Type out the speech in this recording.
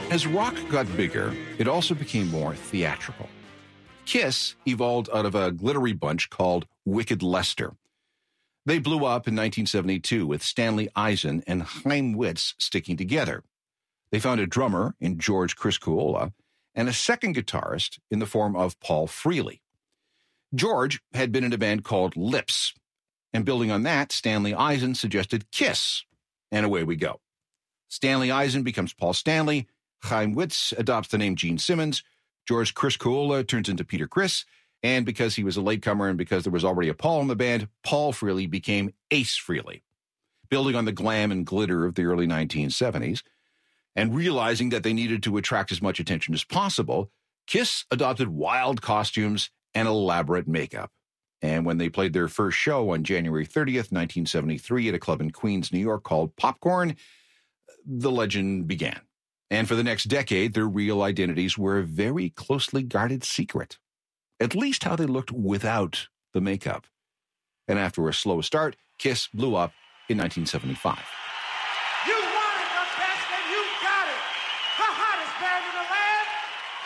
As rock got bigger, it also became more theatrical. Kiss evolved out of a glittery bunch called Wicked Lester. They blew up in 1972 with Stanley Eisen and Chaim Witz sticking together. They found a drummer in George Criscuola and a second guitarist in the form of Paul Freely. George had been in a band called Lips, and building on that, Stanley Eisen suggested Kiss, and away we go. Stanley Eisen becomes Paul Stanley, Chaim Witz adopts the name Gene Simmons, George Criscuola turns into Peter Criss, and because he was a latecomer and because there was already a Paul in the band, Paul Freely became Ace Frehley. Building on the glam and glitter of the early 1970s, and realizing that they needed to attract as much attention as possible, Kiss adopted wild costumes and elaborate makeup. And when they played their first show on January 30th, 1973 at a club in Queens, New York called Popcorn, the legend began. And for the next decade, their real identities were a very closely guarded secret. At least how they looked without the makeup. And after a slow start, Kiss blew up in 1975. You wanted the best and you got it. The hottest band in the land,